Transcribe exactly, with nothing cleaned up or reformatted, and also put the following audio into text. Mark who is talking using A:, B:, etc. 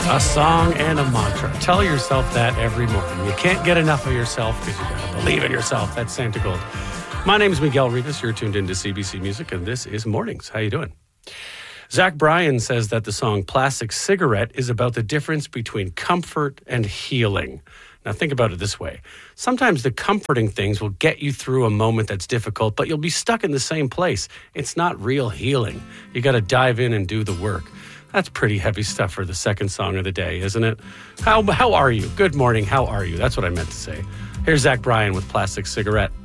A: A song and a mantra. Tell yourself that every morning. You can't get enough of yourself because you got to believe in yourself. That's Santa Gold. My name's Miguel Rivas. You're tuned into C B C Music, and this is Mornings. How you doing? Zach Bryan says that the song Plastic Cigarette is about the difference between comfort and healing. Now think about it this way. Sometimes the comforting things will get you through a moment that's difficult, but you'll be stuck in the same place. It's not real healing. You got to dive in and do the work. That's pretty heavy stuff for the second song of the day, isn't it? How how are you? Good morning. How are you? That's what I meant to say. Here's Zach Bryan with Plastic Cigarette.